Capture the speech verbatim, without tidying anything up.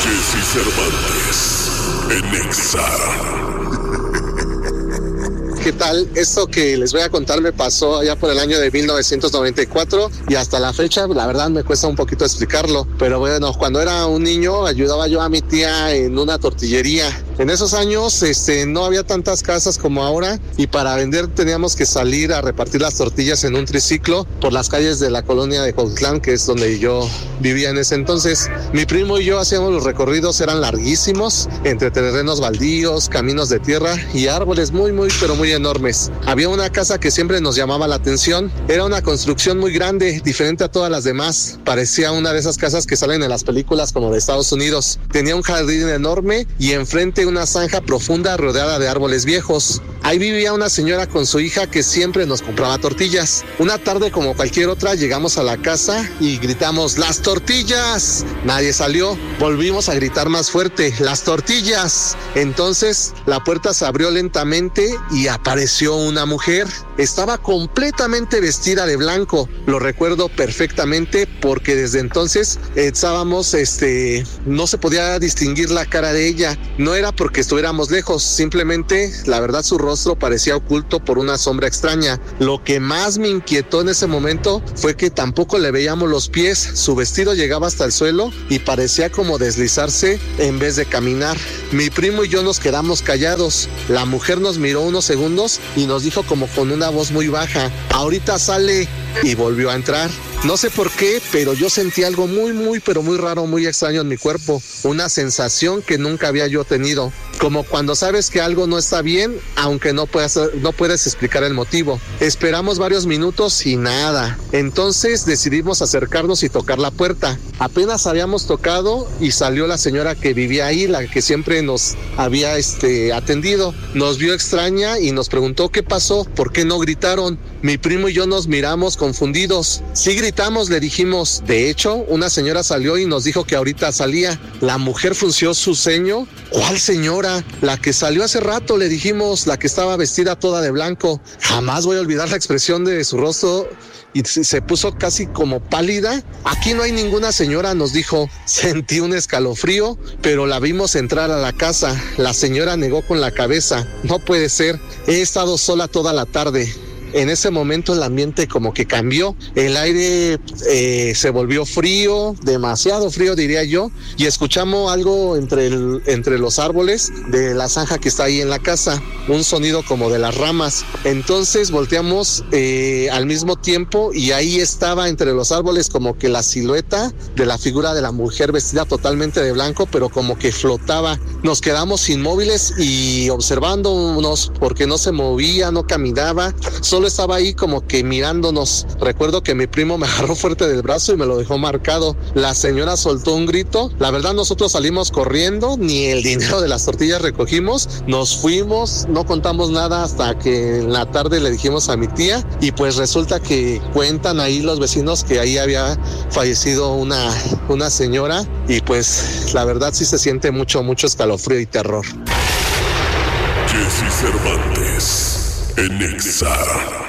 Jesse Cervantes, en Nexa. ¿Qué tal? Esto que les voy a contar me pasó allá por el año de mil novecientos noventa y cuatro y hasta la fecha, la verdad me cuesta un poquito explicarlo, pero bueno, cuando era un niño ayudaba yo a mi tía en una tortillería. En esos años este, no había tantas casas como ahora y para vender teníamos que salir a repartir las tortillas en un triciclo por las calles de la colonia de Cuauhtlán, que es donde yo vivía en ese entonces. Mi primo y yo hacíamos los recorridos, eran larguísimos, entre terrenos baldíos, caminos de tierra y árboles muy, muy, pero muy enormes. Había una casa que siempre nos llamaba la atención. Era una construcción muy grande, diferente a todas las demás. Parecía una de esas casas que salen en las películas como de Estados Unidos. Tenía un jardín enorme y enfrente una zanja profunda rodeada de árboles viejos. Ahí vivía una señora con su hija que siempre nos compraba tortillas. Una tarde como cualquier otra llegamos a la casa y gritamos ¡las tortillas! Nadie salió. Volvimos a gritar más fuerte ¡las tortillas! Entonces la puerta se abrió lentamente y apareció una mujer. Estaba completamente vestida de blanco. Lo recuerdo perfectamente porque desde entonces estábamos, este, no se podía distinguir la cara de ella. No era porque estuviéramos lejos, simplemente la verdad su rostro parecía oculto por una sombra extraña. Lo que más me inquietó en ese momento fue que tampoco le veíamos los pies. Su vestido llegaba hasta el suelo y parecía como deslizarse en vez de caminar. Mi primo y yo nos quedamos callados. La mujer nos miró unos segundos y nos dijo como con una voz muy baja: ahorita sale, y volvió a entrar. No sé por qué, pero yo sentí algo muy, muy, pero muy raro, muy extraño en mi cuerpo. Una sensación que nunca había yo tenido. Como cuando sabes que algo no está bien, aunque no puedas, no puedes explicar el motivo. Esperamos varios minutos y nada. Entonces decidimos acercarnos y tocar la puerta. Apenas habíamos tocado y salió la señora que vivía ahí, la que siempre nos había este, atendido. Nos vio extraña y nos preguntó qué pasó, por qué no gritaron. Mi primo y yo nos miramos confundidos. Sí gritamos, le dijimos. De hecho, una señora salió y nos dijo que ahorita salía. La mujer frunció su ceño. ¿Cuál señora? La que salió hace rato, le dijimos, la que estaba vestida toda de blanco. Jamás voy a olvidar la expresión de su rostro y se puso casi como pálida. Aquí no hay ninguna señora, nos dijo. Sentí un escalofrío, pero la vimos entrar a la casa. La señora negó con la cabeza. No puede ser, he estado sola toda la tarde. En ese momento el ambiente como que cambió, el aire eh, se volvió frío, demasiado frío diría yo, y escuchamos algo entre, el, entre los árboles de la zanja que está ahí en la casa, un sonido como de las ramas. Entonces volteamos eh, al mismo tiempo y ahí estaba entre los árboles como que la silueta de la figura de la mujer vestida totalmente de blanco, pero como que flotaba. Nos quedamos inmóviles y observándonos porque no se movía, no caminaba, solo estaba ahí como que mirándonos. Recuerdo que mi primo me agarró fuerte del brazo y me lo dejó marcado. La señora soltó un grito. La verdad, nosotros salimos corriendo, ni el dinero de las tortillas recogimos. Nos fuimos, no contamos nada hasta que en la tarde le dijimos a mi tía y pues resulta que cuentan ahí los vecinos que ahí había fallecido una, una señora y pues la verdad sí se siente mucho, mucho escalofrío y terror. Jesse Cervantes en Nexa.